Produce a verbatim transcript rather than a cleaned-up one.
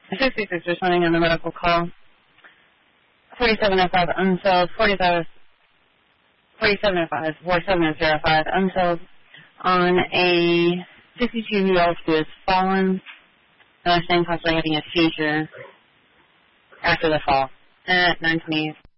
sixty-six responding on the medical call. forty-seven oh five unsolved. forty-seven oh five, forty-seven oh five unsolved on a sixty-two-year-old who has fallen. I understand possibly having a seizure after the fall at nine twenty.